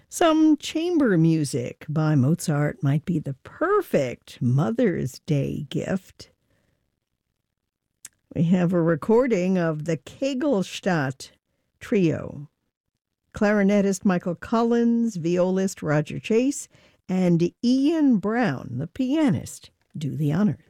Some chamber music by Mozart might be the perfect Mother's Day gift. We have a recording of the Kegelstadt Trio. Clarinetist Michael Collins, violist Roger Chase, and Ian Brown, the pianist, do the honors.